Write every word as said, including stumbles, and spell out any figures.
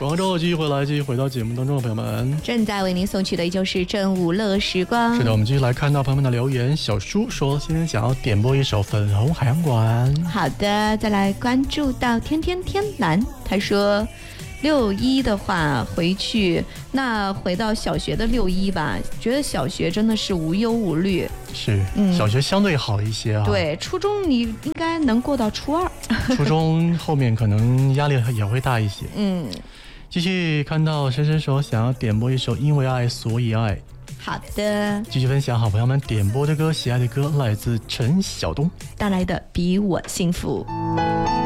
广告之后继续回来，继续回到节目当中的朋友们， 正在为您送去的依旧是正午乐时光。 是的，我们继续来看到朋友们的留言。小叔说今天想要点播一首《粉红海洋馆》。 好的，再来关注到天天天蓝，他说六一的话回去，那回到小学的六一吧，觉得小学真的是无忧无虑。 是， 嗯小学相对好一些啊。 对，初中你应该能过到初二， 初中后面可能压力也会大一些。 嗯， 继续看到深深说想要点播一首《因为爱所以爱》。 好的， 继续分享好朋友们点播的歌，喜爱的歌来自陈晓东带来的《比我幸福》。